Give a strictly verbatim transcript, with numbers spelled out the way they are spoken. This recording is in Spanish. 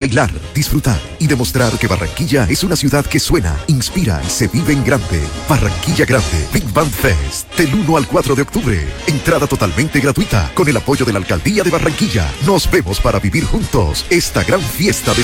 bailar, disfrutar y demostrar que Barranquilla es una ciudad que suena, inspira y se vive en grande. Barranquilla Grande Big Band Fest, del uno al cuatro de octubre. Entrada totalmente gratuita, con el apoyo de la Alcaldía de Barranquilla. Nos vemos para vivir juntos esta gran fiesta de